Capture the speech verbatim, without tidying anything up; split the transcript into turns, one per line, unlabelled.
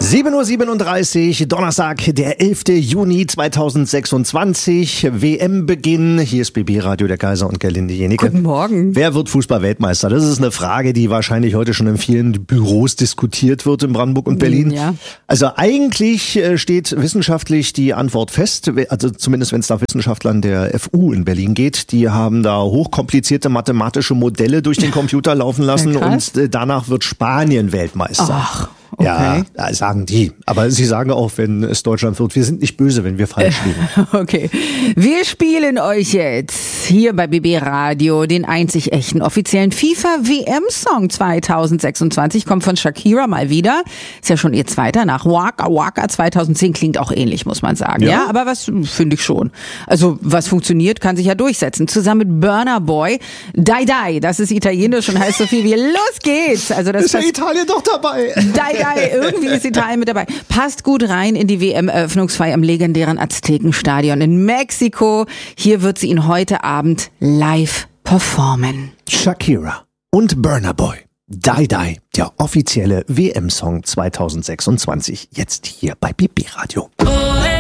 sieben Uhr siebenunddreißig, Donnerstag, der elfter Juni zweitausendsechsundzwanzig, W M-Beginn. Hier ist B B Radio, der Kaiser und Gerlinde Jenike.
Guten Morgen.
Wer wird Fußball-Weltmeister? Das ist eine Frage, die wahrscheinlich heute schon in vielen Büros diskutiert wird in Brandenburg und Berlin.
Ja.
Also eigentlich steht wissenschaftlich die Antwort fest, also zumindest wenn es nach Wissenschaftlern der F U in Berlin geht. Die haben da hochkomplizierte mathematische Modelle durch den Computer laufen lassen
Ja,
und danach wird Spanien Weltmeister.
Ach. Okay.
Ja, das sagen die. Aber sie sagen auch, wenn es Deutschland wird, wir sind nicht böse, wenn wir falsch liegen.
Okay. Wir spielen euch jetzt hier bei B B Radio den einzig echten offiziellen FIFA-W M-Song zweitausendsechsundzwanzig. Kommt von Shakira mal wieder. Ist ja schon ihr zweiter nach Waka Waka zweitausendzehn. Klingt auch ähnlich, muss man sagen. Ja, ja, aber was finde ich schon. Also was funktioniert, kann sich ja durchsetzen. Zusammen mit Burna Boy. Dai Dai, das ist italienisch und heißt so viel wie los geht's. Also das
ist ja Italien doch dabei.
Dai Dai. Irgendwie ist Italien mit dabei. Passt gut rein in die W M-Eröffnungsfeier im legendären Aztekenstadion in Mexiko. Hier wird sie ihn heute Abend live performen.
Shakira und Burna Boy. Dai Dai, der offizielle W M-Song zweitausendsechsundzwanzig. Jetzt hier bei B B Radio.